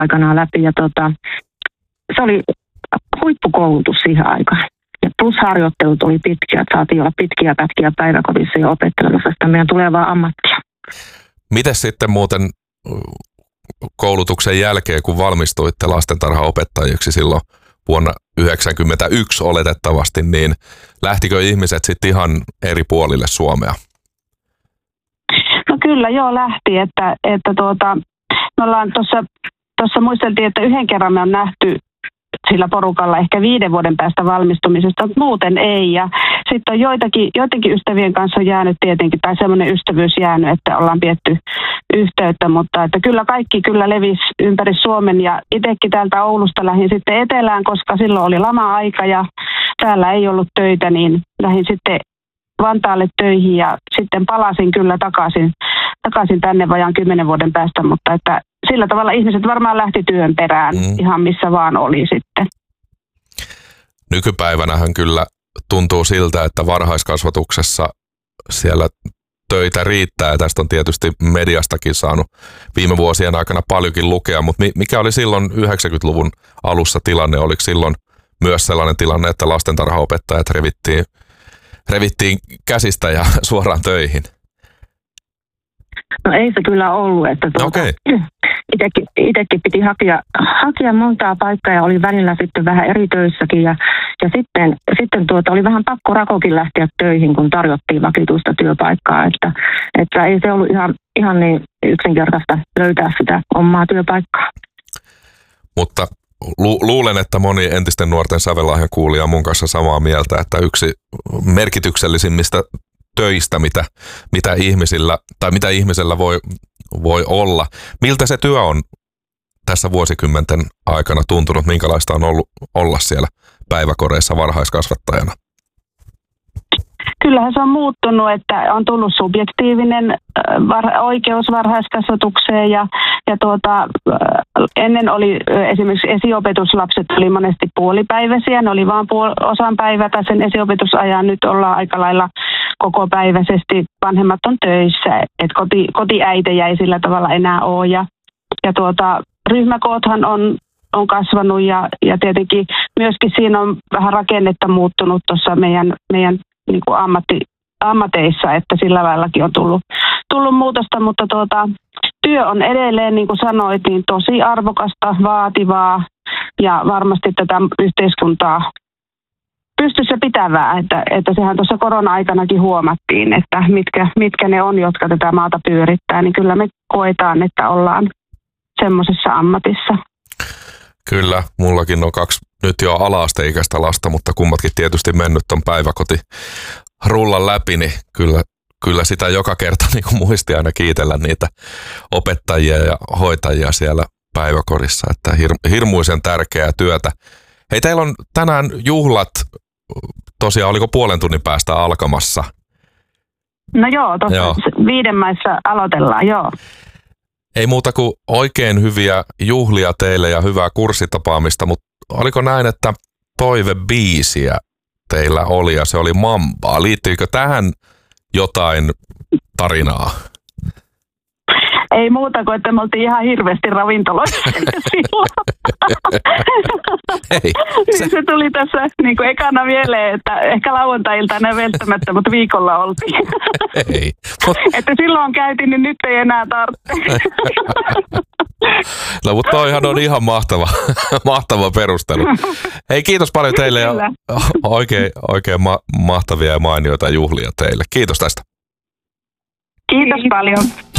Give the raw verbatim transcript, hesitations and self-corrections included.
aikanaan läpi. Ja tota, se oli huippukoulutus siihen aikaan. Ja plus harjoittelut oli pitkiä, että saatiin olla pitkiä pätkiä päiväkodissa ja opettelemassa sitä meidän tulevaa ammattia. Mites sitten muuten koulutuksen jälkeen, kun valmistuitte lastentarhaopettajiksi silloin vuonna yhdeksänkymmentäyksi oletettavasti, niin lähtikö ihmiset sitten ihan eri puolille Suomea? No kyllä joo lähti, että, että tuota, me ollaan tuossa, tuossa muisteltiin, että yhden kerran me on nähty sillä porukalla ehkä viiden vuoden päästä valmistumisesta, mutta muuten ei. Ja sitten on joitakin, joitakin ystävien kanssa on jäänyt tietenkin, tai semmoinen ystävyys jäänyt, että ollaan pietty yhteyttä, mutta että kyllä kaikki kyllä levisi ympäri Suomen ja itsekin täältä Oulusta lähdin sitten etelään, koska silloin oli lama-aika ja täällä ei ollut töitä, niin lähdin sitten Vantaalle töihin ja sitten palasin kyllä takaisin, takaisin tänne vajaan kymmenen vuoden päästä, mutta että sillä tavalla ihmiset varmaan lähti työn perään mm. ihan missä vaan oli sitten. Nykypäivänähän kyllä tuntuu siltä, että varhaiskasvatuksessa siellä töitä riittää ja tästä on tietysti mediastakin saanut viime vuosien aikana paljonkin lukea, mutta mikä oli silloin yhdeksänkymmentäluvun alussa tilanne? Oliko silloin myös sellainen tilanne, että lastentarhaopettajat revittiin, revittiin käsistä ja suoraan töihin? No ei se kyllä ollut, että tuota, okay. itekin, itekin piti hakea, hakea montaa paikkaa ja oli välillä sitten vähän eri töissäkin ja, ja sitten, sitten tuota, oli vähän pakko rakokin lähteä töihin, kun tarjottiin vakituista työpaikkaa, että, että ei se ollut ihan, ihan niin yksinkertaista löytää sitä omaa työpaikkaa. Mutta lu- luulen, että moni entisten nuorten Sävellahjan kuulija on mun kanssa samaa mieltä, että yksi merkityksellisimmistä töistä, mitä, mitä ihmisillä tai mitä ihmisellä voi, voi olla. Miltä se työ on tässä vuosikymmenten aikana tuntunut? Minkälaista on ollut olla siellä päiväkodeissa varhaiskasvattajana? Kyllähän se on muuttunut, että on tullut subjektiivinen var- oikeus varhaiskasvatukseen ja, ja tuota, ennen oli esimerkiksi esiopetuslapset oli monesti puolipäiväisiä, ne oli vain puol- osan päivätä sen esiopetusajan, nyt ollaan aika lailla kokopäiväisesti, vanhemmat on töissä, että koti, kotiäitejä ei sillä tavalla enää ole ja, ja tuota, ryhmäkoothan on on kasvanut ja, ja tietenkin myöskin siinä on vähän rakennetta muuttunut tuossa meidän, meidän niin kuin ammatti, ammateissa, että sillä laillakin on tullut, tullut muutosta, mutta tuota, työ on edelleen, niin kuin sanoit, niin tosi arvokasta, vaativaa ja varmasti tätä yhteiskuntaa pystyssä pitävää, että, että sehän tuossa korona-aikanakin huomattiin, että mitkä, mitkä ne on, jotka tätä maata pyörittää, niin kyllä me koetaan, että ollaan semmoisessa ammatissa. Kyllä, mullakin on kaksi nyt jo ala-asteikäistä lasta, mutta kummatkin tietysti mennyt ton päiväkoti rullan läpi, niin kyllä, kyllä sitä joka kerta niin kuin muisti aina kiitellä niitä opettajia ja hoitajia siellä päiväkodissa, että hir- hirmuisen tärkeää työtä. Hei, teillä on tänään juhlat, tosiaan oliko puolen tunnin päästä alkamassa? No joo, tuossa viiden maissa aloitellaan, joo. Ei muuta kuin oikein hyviä juhlia teille ja hyvää kurssitapaamista, mutta oliko näin, että toivebiisiä teillä oli ja se oli Mambaa? Liittyykö tähän jotain tarinaa? Ei muuta kuin, että me oltiin ihan hirveästi ravintoloissa silloin. Ei, se... se tuli tässä niin kuin ekana mieleen, että ehkä lauantai-iltana välttämättä, mutta viikolla oltiin. Ei. Mut... että silloin käytiin, niin nyt ei enää tarvitse. No mutta toihan on ihan mahtava, mahtava perustelu. Hei, kiitos paljon teille ja oikein, oikein ma- mahtavia ja mainioita juhlia teille. Kiitos tästä. Kiitos paljon.